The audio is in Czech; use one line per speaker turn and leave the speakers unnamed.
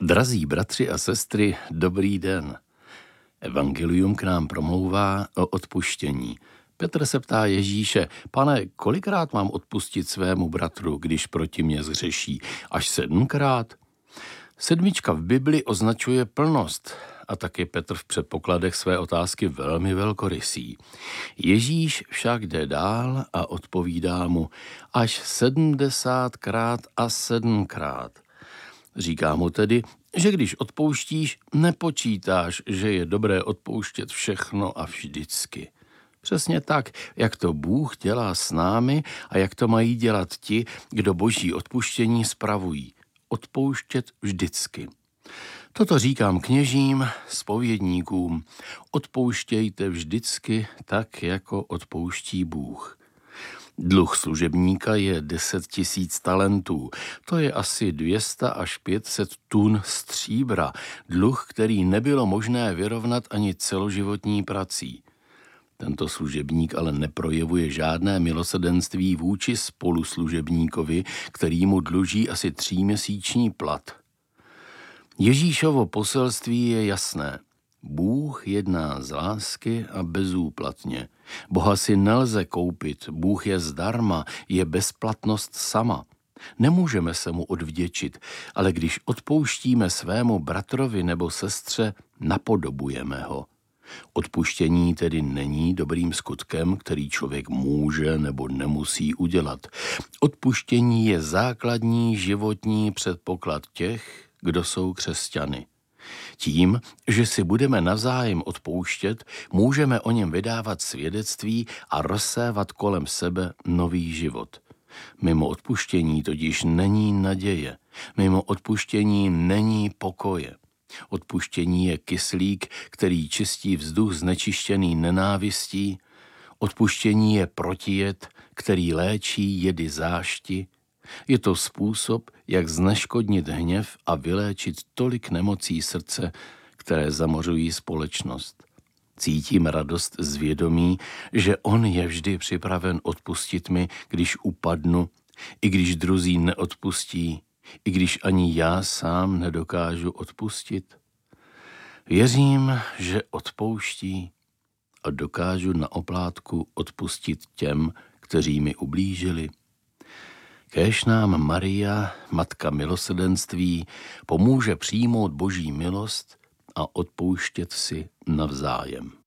Drazí bratři a sestry, dobrý den. Evangelium k nám promlouvá o odpuštění. Petr se ptá Ježíše: Pane, kolikrát mám odpustit svému bratru, když proti mě zhřeší? Až 7krát? 7 v Bibli označuje plnost a tak je Petr v předpokladech své otázky velmi velkorysý. Ježíš však jde dál a odpovídá mu až 70krát a 7krát. Říká mu tedy, že když odpouštíš, nepočítáš, že je dobré odpouštět všechno a vždycky. Přesně tak, jak to Bůh dělá s námi a jak to mají dělat ti, kdo boží odpuštění spravují. Odpouštět vždycky. Toto říkám kněžím, zpovědníkům. Odpouštějte vždycky tak, jako odpouští Bůh. Dluh služebníka je 10 000 talentů. To je asi 200 až 500 tun stříbra. Dluh, který nebylo možné vyrovnat ani celoživotní prací. Tento služebník ale neprojevuje žádné milosrdenství vůči spoluslužebníkovi, který mu dluží asi 3měsíční plat. Ježíšovo poselství je jasné. Bůh jedná z lásky a bezúplatně. Boha si nelze koupit, Bůh je zdarma, je bezplatnost sama. Nemůžeme se mu odvděčit, ale když odpouštíme svému bratrovi nebo sestře, napodobujeme ho. Odpuštění tedy není dobrým skutkem, který člověk může nebo nemusí udělat. Odpuštění je základní životní předpoklad těch, kdo jsou křesťany. Tím, že si budeme navzájem odpouštět, můžeme o něm vydávat svědectví a rozsévat kolem sebe nový život. Mimo odpuštění totiž není naděje, mimo odpuštění není pokoje. Odpuštění je kyslík, který čistí vzduch znečištěný nenávistí. Odpuštění je protijed, který léčí jedy zášti. Je to způsob, jak zneškodnit hněv a vyléčit tolik nemocí srdce, které zamořují společnost. Cítím radost z vědomí, že on je vždy připraven odpustit mi, když upadnu, i když druzí neodpustí, i když ani já sám nedokážu odpustit. Věřím, že odpouští a dokážu na oplátku odpustit těm, kteří mi ublížili. Kéž nám Maria, Matka milosrdenství, pomůže přijmout Boží milost a odpouštět si navzájem.